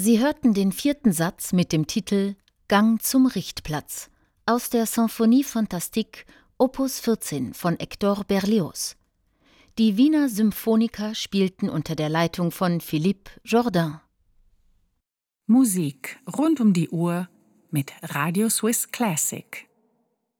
Sie hörten den 4. Satz mit dem Titel Gang zum Richtplatz aus der Symphonie Fantastique Opus 14 von Hector Berlioz. Die Wiener Symphoniker spielten unter der Leitung von Philippe Jourdain. Musik rund um die Uhr mit Radio Swiss Classic.